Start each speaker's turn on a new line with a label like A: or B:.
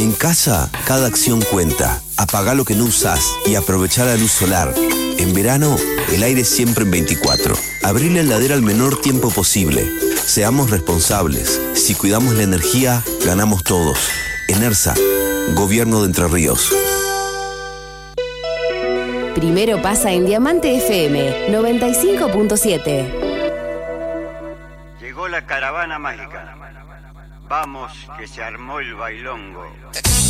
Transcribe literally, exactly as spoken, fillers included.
A: En casa, cada acción cuenta. Apagá lo que no usás y aprovechá la luz solar. En verano, el aire siempre en veinticuatro. Abrí la heladera al menor tiempo posible. Seamos responsables. Si cuidamos la energía, ganamos todos. ENERSA, Gobierno de Entre Ríos.
B: Primero pasa en Diamante F M noventa y cinco punto siete.
C: Llegó la caravana mágica. Vamos, que se armó el bailongo.